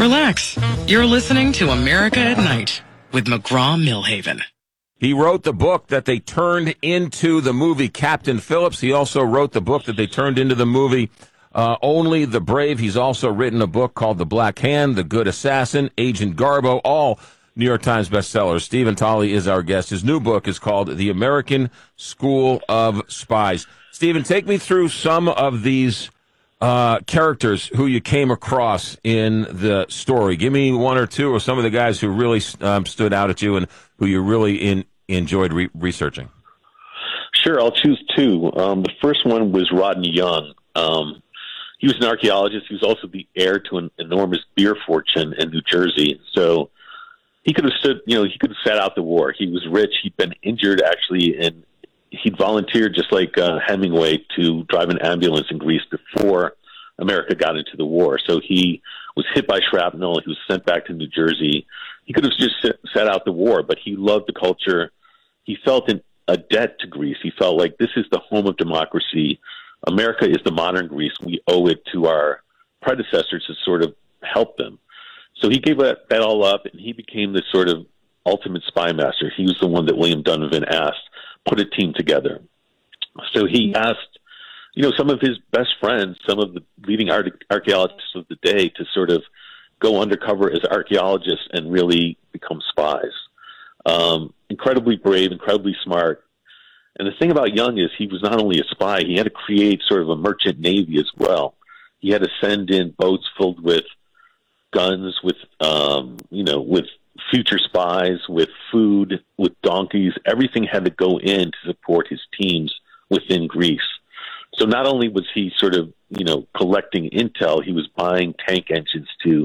Relax. You're listening to America at Night with McGraw-Milhaven. He wrote the book that they turned into the movie Captain Phillips. He also wrote the book that they turned into the movie Only the Brave. He's also written a book called The Black Hand, The Good Assassin, Agent Garbo, all New York Times bestsellers. Stephen Tolley is our guest. His new book is called The American School of Spies. Stephen, take me through some of these characters who you came across in the story. Give me one or two of some of the guys who really stood out at you and who you really enjoyed researching. Sure, I'll choose two. The first one was Rodney Young. He was an archaeologist. He was also the heir to an enormous beer fortune in New Jersey. So he could have he could have sat out the war. He was rich. He'd been injured, actually, and he'd volunteered, just like Hemingway, to drive an ambulance in Greece before America got into the war. So he was hit by shrapnel. He was sent back to New Jersey. He could have just sat out the war, but he loved the culture. He felt a debt to Greece. He felt like this is the home of democracy. America is the modern Greece. We owe it to our predecessors to sort of help them. So he gave that all up, and he became the sort of ultimate spy master. He was the one that William Donovan asked, put a team together. So he asked, some of his best friends, some of the leading archaeologists of the day, to sort of go undercover as archaeologists and really become spies. Incredibly brave, incredibly smart. And the thing about Young is he was not only a spy, he had to create sort of a merchant navy as well. He had to send in boats filled with guns, with future spies, with food, with donkeys. Everything had to go in to support his teams within Greece. So not only was he sort of, collecting intel, he was buying tank engines to,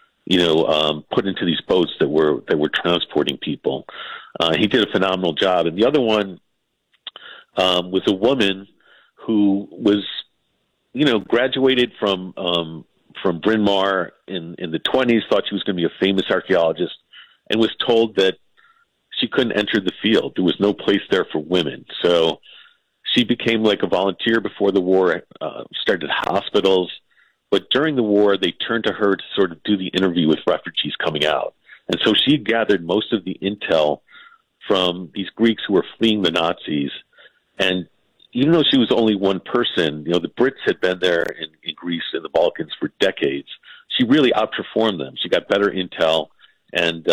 put into these boats that were transporting people. He did a phenomenal job. And the other one was a woman who was, graduated from Bryn Mawr in the 1920s, thought she was going to be a famous archaeologist, and was told that she couldn't enter the field. There was no place there for women. So she became like a volunteer before the war, started hospitals. But during the war, they turned to her to sort of do the interview with refugees coming out. And so she gathered most of the intel from these Greeks who were fleeing the Nazis. And even though she was only one person, the Brits had been there in Greece and the Balkans for decades. She really outperformed them. She got better intel. And,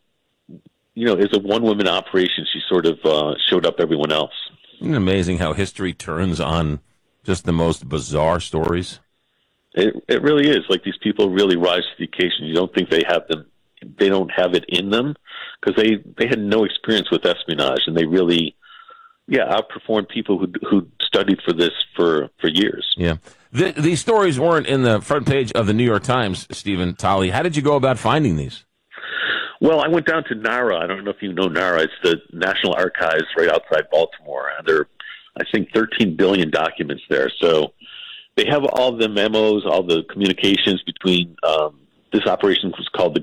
as a one-woman operation, she sort of showed up everyone else. Isn't it amazing how history turns on just the most bizarre stories? It really is. Like, these people really rise to the occasion. You don't think they don't have it in them, because they had no experience with espionage, and they really, outperformed people who studied for this for years. Yeah. These stories weren't in the front page of the New York Times, Stephen Tolley. How did you go about finding these? Well, I went down to NARA. I don't know if you know NARA. It's the National Archives right outside Baltimore. And there are, I think, 13 billion documents there. So they have all the memos, all the communications between this operation was called the